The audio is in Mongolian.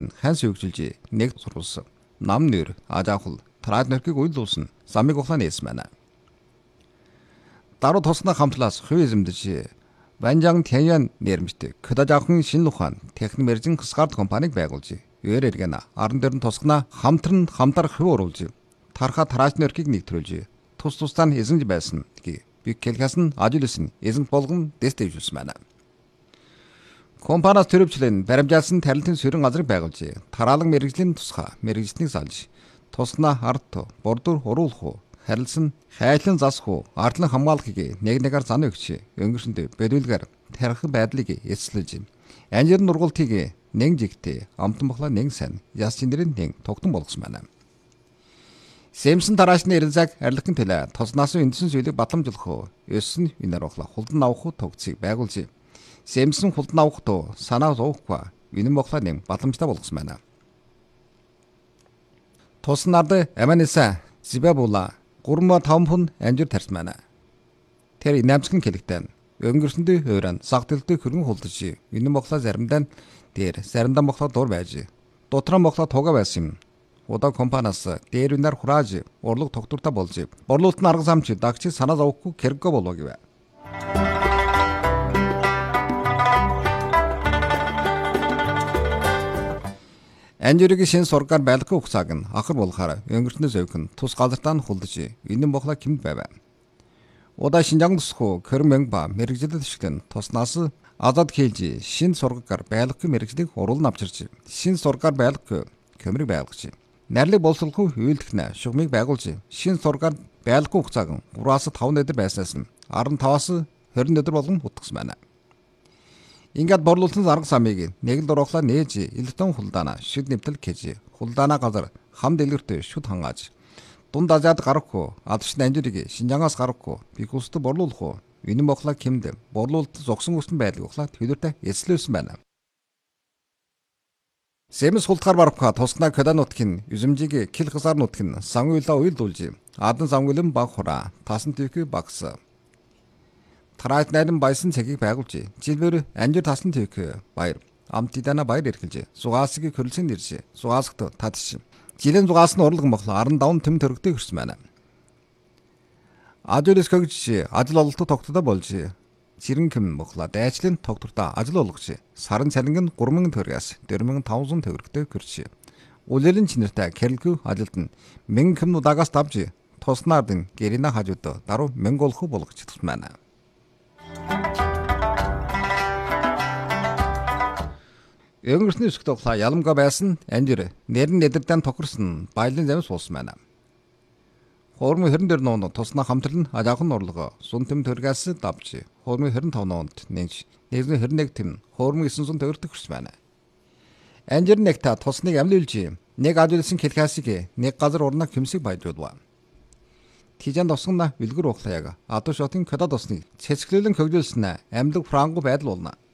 нь ханс өгжилж нэг сурвалсан. Нам нэр ажаахул тараад нөрхийг уйлуулсан замыг ухлаа нээсэн байна. Даруу туснаа хамтлаас хувь эзэмдэж Банжан Тяньян нэрмжтэй Кодажахын шинэ ухаан техномержин хасгард компаниг байгуулж Юэрэргэн 14 тусгана хамтар хувь оруулж тарха тараачны өрхийг нэгтрүүлж тусдаа эзэмж байсан гэ бикэлхас нь ажуулсан эзэн болгон дэстэйжүүлсэн байна. Компаниас төрөвчлэн баримжаалсан тарилтын сөрөн газрыг байгуулж тараалан мэрэгжлийн тусгай мэрэгжлийг салж тусгана ард бордор уруулах харилсан хайлан засах ардлан хамгаалахыг нэг-нэгээр зан өгч өнгөрсөнд бэлүүлгээр тарих байдлыг эцэлж анжир нургалтыг нэг жигтэй амтан бохла нэг сайн яс чиндэрийн нэг тогтон болгосон байна. Сэмсэн тараачны эрензаг арилгахын төлөө тоснаас үндсэн зүйлийг батламжуулах өс нь винар бохла хулдан авах тогтцыг байгуулж Сэмсэн хулдан авах тоо санаа зовхгүй үнэн бохла нэг батламжтай болгосон байна. Тоснард аманиса зибабула 3-5 хүн анжир тарьсан байна. Тэр инамсгэн хэлэгтэй өнгөрсөндөө хойрон сагдэлтэй хөргөн хулдаж үнэн бохла заримдаа дээр заримдаа бохла дур байж дотроо бохла туга байсан юм. Удаа компаниас дээр үнээр хурааж урлаг тогтвортой болж борлуулалт нь арга замч дагч санаа зовхгүй хэрэггүй болов гэв. Анжирыг шин сургаар байлгах ухсааг нь ахар болохаар өнгөрснөөс өвгөн тус газартаа нь хулдаж энэн бохла кимд байв. Удаа Шинжаан тусах Кэрмэнба мэрэгжилд ашиглан туснаас азад хийлж шин сургаар байлгах мэрэгжлийг уруулн авчирч шин сургаар байлгах көмрийг байлгаж Нэрлэг боловсруулах үйлдэх шугамыг байгуулж шин сургаар байлгах хугацааг 3-аас 5 өдөр байснаас нь 15-аас 20 өдөр болгон утгасан байна. Ингээд борлуулсан арга замыг нэг л дурахлаа нээж электон хулдаана шид нэвтэл гэж хулдаана газар хам дэлгэрт шүд хангааж дунд Азиад гарахгүй адшин анжирыг Шинжаангаас гарахгүй бикүст борлуулах үнэн бохла кимд борлуулалт зогсон үстэн байдаг ухлаа төлөвтэй эслүүлсэн байна. Сэмс хултгаар барахка тусна каданутхин юзэмжиг кил хасар нутхин сангуйла уйлдуулж адан сангуйлан баг хура тасан төвхий багс тараат найдан байсан цагийг байгуулж жилбэр анжир тасан төвхий баяр амтидана баяр эрхэлж сугаасыг хөрөлсөн ирж сугаасгт татш жилэн сугаас нь урлаг моглоо 15 төм төрөгтэй хөрсөн байна. Ажлыс хөгж ажил ололтод тогтдоо болж Жирэн кэм моглоо дайчлын тогтвортой ажил болгож сарын цалинг нь 3000 төгрөгөөс 4500 төгрөгтэй хүрч үлэлийн чинэртэй кэрэлгүй ажилд нь 1000 кэм удаагаас давж туснаардын гэрина хажууд даруй 1000 болох болгож чадсан байна. Өнгөрсний өсгт ухлаа яламга байсан анжир нэрн нэдэрдэн тохирсон баялын замс суулсан байна. Хормын 24 нуунд тусна хамтрал нь ажаахан урлага сун тэм төргээс давж хормын 25 нуунд нэгж 21 тэм хормын 900 төгрөгт хүрсэн байна. Анжир нэг та тусныг амлуулж нэг ажуулсан хэлхасыг нэг газар урна хэмсэг баяжуулва. Тижан тосгоно үлгэр ухлаа яг адуу шотын кодод тусныг цэцгэлэн хөгжүүлсэн амьдаг франго байдал болно.